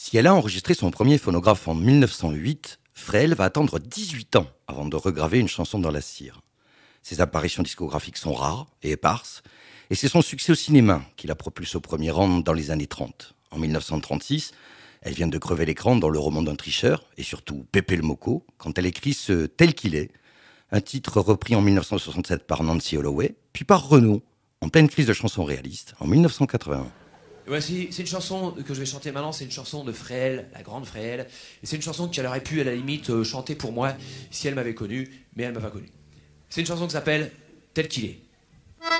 Si elle a enregistré son premier phonographe en 1908, Fréhel va attendre 18 ans avant de regraver une chanson dans la cire. Ses apparitions discographiques sont rares et éparses, et c'est son succès au cinéma qui la propulse au premier rang dans les années 30. En 1936, elle vient de crever l'écran dans Le roman d'un tricheur, et surtout Pépé le Moco, quand elle écrit ce Tel qu'il est, un titre repris en 1967 par Nancy Holloway, puis par Renaud, en pleine crise de chansons réalistes, en 1981. Voici, c'est une chanson que je vais chanter maintenant, c'est une chanson de Fréhel, la grande Fréhel. Et c'est une chanson qu'elle aurait pu, à la limite, chanter pour moi si elle m'avait connu, mais elle m'a pas connu. C'est une chanson qui s'appelle Tel qu'il est.